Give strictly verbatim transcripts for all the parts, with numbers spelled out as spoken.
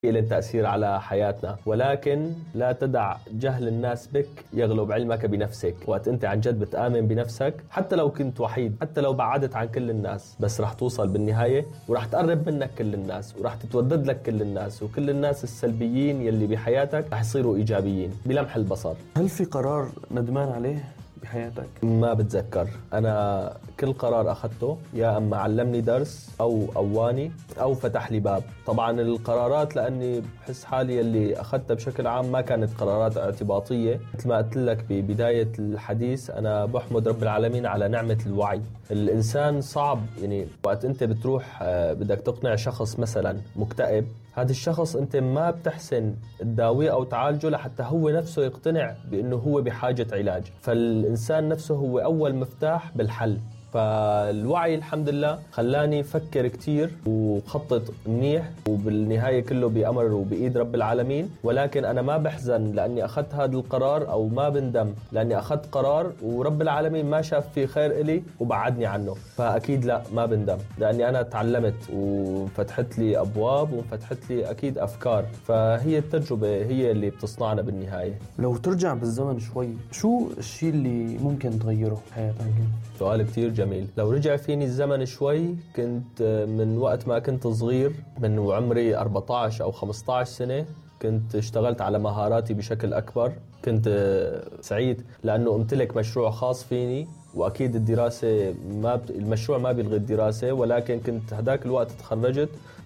لهم تأثير على حياتنا، ولكن لا تدع جهل الناس بك يغلب علمك بنفسك. وقت أنت عن جد بتآمن بنفسك، حتى لو كنت وحيد، حتى لو بعدت عن كل الناس، بس رح توصل بالنهاية ورح تقرب منك كل الناس، ورح تتودد لك كل الناس، وكل الناس السلبيين يلي بحياتك رح يصيروا إيجابيين بلمح البصر. هل في قرار ندمان عليه بحياتك؟ ما بتذكر. أنا كل قرار أخذته يا أما علمني درس أو قواني أو فتح لي باب. طبعا القرارات لأني بحس حالي اللي أخذتها بشكل عام ما كانت قرارات اعتباطية. مثل ما قلت لك ببداية الحديث، أنا بحمد رب العالمين على نعمة الوعي. الإنسان صعب، يعني وقت أنت بتروح بدك تقنع شخص مثلا مكتئب، هذا الشخص أنت ما بتحسن تداويه أو تعالجه لحتى هو نفسه يقتنع بأنه هو بحاجة علاج. فالإنسان نفسه هو أول مفتاح بالحل. فالوعي الحمد لله خلاني أفكر كتير وخطط منيح، وبالنهاية كله بأمر وبإيد رب العالمين. ولكن أنا ما بحزن لأني أخذت هذا القرار، أو ما بندم لأني أخذت قرار ورب العالمين ما شاف فيه خير إلي وبعدني عنه. فأكيد لا، ما بندم، لأني أنا تعلمت وفتحت لي أبواب وفتحت لي أكيد أفكار. فهي التجربة هي اللي بتصنعنا بالنهاية. لو ترجع بالزمن شوي، شو الشيء اللي ممكن تغيره بحياتك؟ سؤال كتير جميل. لو رجع فيني الزمن شوي، كنت من وقت ما كنت صغير، من وعمري أربعة عشر أو خمسة عشر سنة، كنت اشتغلت على مهاراتي بشكل أكبر. كنت سعيد لأنه امتلك مشروع خاص فيني، وأكيد الدراسة ما ب... المشروع ما بيلغي الدراسة، ولكن كنت هداك الوقت تخرجت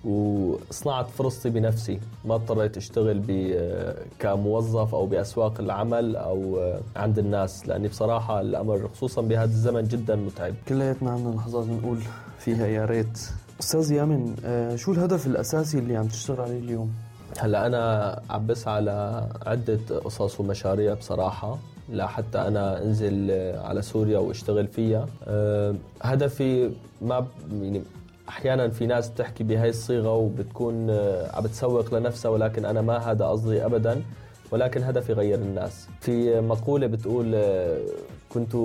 وصنعت فرصتي بنفسي. ما اضطريت اشتغل ب... كموظف أو بأسواق العمل أو عند الناس، لأني بصراحة الأمر خصوصا بهذا الزمن جدا متعب. كلياتنا عنا لحظات نقول فيها يا ريت. أستاذ يامن، شو الهدف الأساسي اللي عم تشتغل عليه اليوم؟ هلا أنا عم بسعى على عدة قصص ومشاريع بصراحة، لا حتى أنا أنزل على سوريا واشتغل فيها. أه هدفي ما يعني أحيانا في ناس بتحكي بهاي الصيغة وبتكون عم بتسوق لنفسها، ولكن أنا ما هذا قصدي أبدا. ولكن هدفي غير الناس. في مقولة بتقول كنت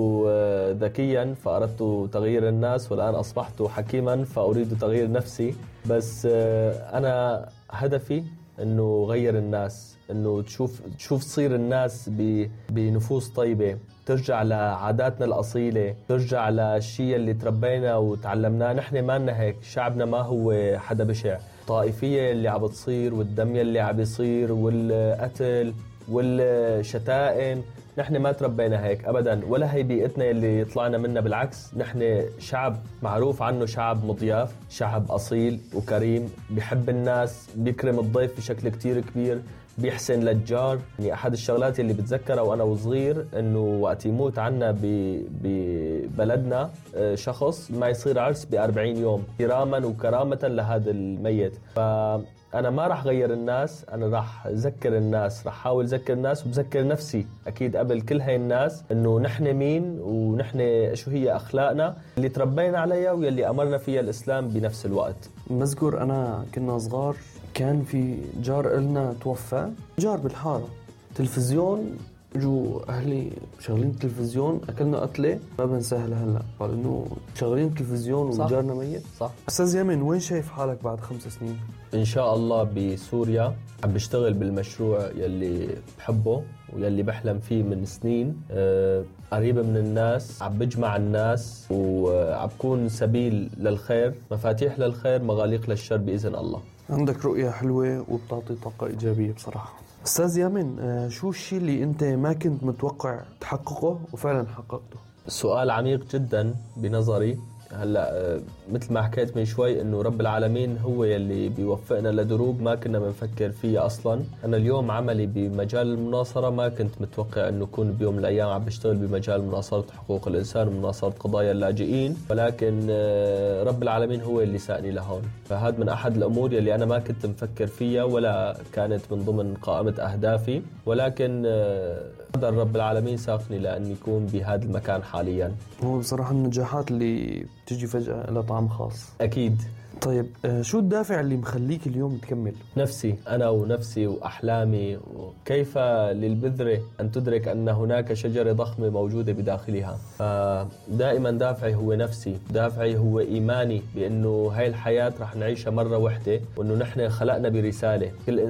ذكيا فأردت تغيير الناس، والآن أصبحت حكيما فأريد تغيير نفسي. بس أنا هدفي إنه غير الناس، إنه تشوف تشوف تصير الناس بنفوس طيبة، ترجع لعاداتنا الأصيلة، ترجع للشيء اللي تربينا وتعلمناه. نحن ما لنا هيك، شعبنا ما هو حدا بشع. الطائفية اللي عم بتصير والدمية اللي عم بيصير والقتل والشتائم، نحن ما تربينا هيك أبدا، ولا هي بيئتنا اللي طلعنا منها. بالعكس، نحن شعب معروف عنه شعب مضياف، شعب أصيل وكريم، بيحب الناس، بيكرم الضيف بشكل كتير كبير، بيحسن للجار. يعني أحد الشغلات اللي بتذكرها وأنا وصغير إنه وقت يموت عنا ببلدنا شخص ما يصير عرس بأربعين يوم كراما وكرامة لهذا الميت. فأنا ما رح غير الناس، أنا رح أذكر الناس، رح حاول أذكر الناس وبذكر نفسي أكيد قبل كل هاي الناس إنه نحن مين ونحن شو هي أخلاقنا اللي تربينا عليها واللي أمرنا فيها الإسلام بنفس الوقت. بذكر أنا كنا صغار كان في جار إلنا توفى، جار بالحارة، تلفزيون، جو أهلي شغلين التلفزيون، أكلنا قتلة ما بنساها لهلا. قال إنه شغلين التلفزيون وجارنا ميت. صح. أستاذ يامن، وين شايف حالك بعد خمس سنين؟ إن شاء الله بسوريا، عم بشتغل بالمشروع يلي بحبه ويلي بحلم فيه من سنين. أه قريب من الناس، عم بجمع الناس وعم بكون سبيل للخير، مفاتيح للخير، مغاليق للشر بإذن الله. عندك رؤية حلوة وبتعطي طاقة إيجابية بصراحة. أستاذ يامن، شو الشيء اللي أنت ما كنت متوقع تحققه وفعلا حققته؟ سؤال عميق جدا بنظري. هلا مثل ما حكيت من شوي انه رب العالمين هو يلي بيوفقنا لدروب ما كنا بنفكر فيها اصلا. انا اليوم عملي بمجال المناصره ما كنت متوقع انه اكون بيوم من الايام عم بشتغل بمجال مناصره حقوق الانسان ومناصره قضايا اللاجئين، ولكن رب العالمين هو اللي ساقني لهون. فهذا من احد الامور يلي انا ما كنت مفكر فيها ولا كانت من ضمن قائمه اهدافي، ولكن قدر رب العالمين ساقني لأن يكون بهذا المكان حاليا. هو بصراحة النجاحات اللي بتجي فجأة لها طعم خاص. أكيد. طيب شو الدافع اللي مخليك اليوم تكمل؟ نفسي، أنا ونفسي وأحلامي، وكيف للبذرة أن تدرك أن هناك شجرة ضخمة موجودة بداخلها. فدائما دافعي هو نفسي، دافعي هو إيماني بأنه هاي الحياة رح نعيشها مرة واحدة، وأنه نحن خلقنا برسالة. كل